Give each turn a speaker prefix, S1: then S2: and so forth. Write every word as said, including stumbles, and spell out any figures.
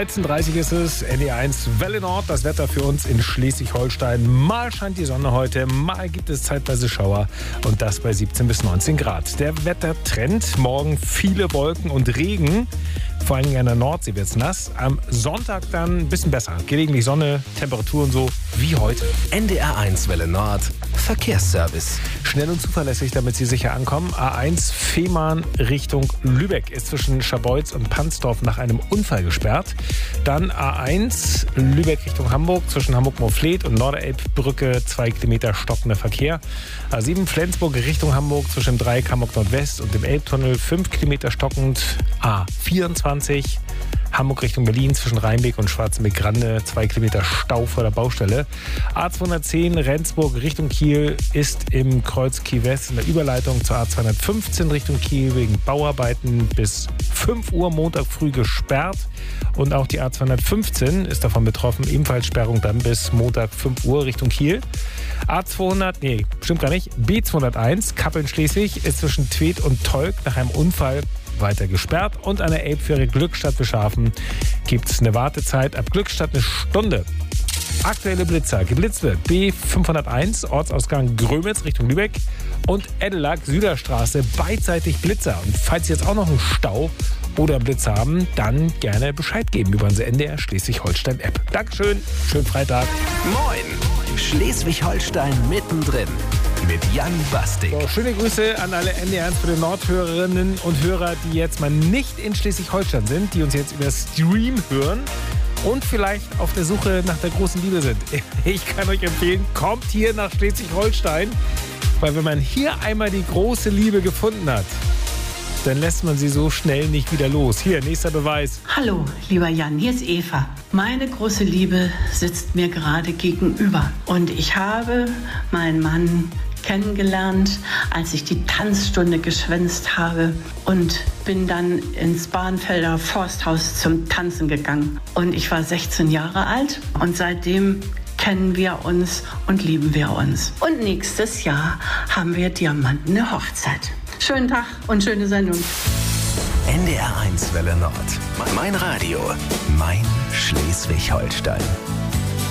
S1: dreizehn Uhr dreißig ist es, N D R eins Welle Nord, das Wetter für uns in Schleswig-Holstein. Mal scheint die Sonne heute, mal gibt es zeitweise Schauer und das bei siebzehn bis neunzehn Grad. Der Wettertrend, morgen viele Wolken und Regen. Vor allem an der Nordsee wird es nass. Am Sonntag dann ein bisschen besser. Gelegentlich Sonne, Temperaturen so wie heute.
S2: N D R eins Welle Nord, Verkehrsservice.
S1: Schnell und zuverlässig, damit Sie sicher ankommen. A eins Fehmarn Richtung Lübeck ist zwischen Scharbeutz und Pansdorf nach einem Unfall gesperrt. Dann A eins Lübeck Richtung Hamburg zwischen Hamburg-Moorfleet und Norderelbbrücke zwei Kilometer stockender Verkehr. A sieben Flensburg Richtung Hamburg zwischen dem Dreieck Hamburg Nordwest und dem Elbtunnel fünf Kilometer stockend. A vierundzwanzig Hamburg Richtung Berlin zwischen Rheinbeck und Schwarzenbeck-Grande zwei Kilometer Stau vor der Baustelle. A zweihundertzehn Rendsburg Richtung Kiel ist im Kreuz Kiel-West in der Überleitung zur A zweihundertfünfzehn Richtung Kiel wegen Bauarbeiten bis fünf Uhr Montag früh gesperrt. Und auch die A zweihundertfünfzehn ist davon betroffen, ebenfalls Sperrung dann bis Montag fünf Uhr Richtung Kiel. A zweihundert, nee, stimmt gar nicht, B zweihunderteins Kappeln-Schleswig ist zwischen Tweed und Tolk nach einem Unfall weiter gesperrt. Und an der Elbfähre Glückstadt-Beschafen gibt es eine Wartezeit ab Glückstadt eine Stunde. Aktuelle Blitzer. Geblitzt wird B fünfhunderteins, Ortsausgang Grömitz Richtung Lübeck und Edelag Süderstraße, beidseitig Blitzer. Und falls Sie jetzt auch noch einen Stau oder einen Blitz haben, dann gerne Bescheid geben über unsere N D R Schleswig-Holstein-App. Dankeschön, schönen Freitag.
S2: Moin, Schleswig-Holstein mittendrin mit Jan Bastik.
S1: So, schöne Grüße an alle N D R eins für die Nordhörerinnen und Hörer, die jetzt mal nicht in Schleswig-Holstein sind, die uns jetzt über Stream hören und vielleicht auf der Suche nach der großen Liebe sind. Ich kann euch empfehlen, kommt hier nach Schleswig-Holstein, weil wenn man hier einmal die große Liebe gefunden hat, dann lässt man sie so schnell nicht wieder los. Hier, nächster Beweis.
S3: Hallo, lieber Jan, hier ist Eva. Meine große Liebe sitzt mir gerade gegenüber. Und ich habe meinen Mann kennengelernt, als ich die Tanzstunde geschwänzt habe und bin dann ins Bahnfelder Forsthaus zum Tanzen gegangen. Und ich war sechzehn Jahre alt und seitdem kennen wir uns und lieben wir uns. Und nächstes Jahr haben wir diamantene Hochzeit. Schönen Tag und schöne Sendung.
S2: N D R eins Welle Nord. Mein Radio. Mein Schleswig-Holstein.